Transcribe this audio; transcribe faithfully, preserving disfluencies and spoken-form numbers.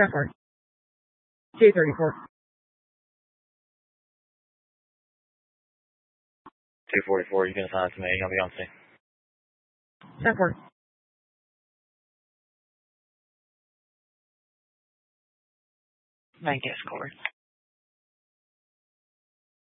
Password. J thirty-four. two forty-four, you can assign it to me. I'll be on scene. Password. Bank escort.